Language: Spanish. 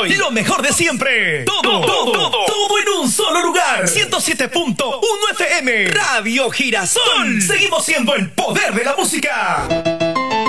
hoy. Lo mejor de siempre. Todo en un solo lugar. 107.1 FM. Radio Girasol. Seguimos siendo el poder de la música.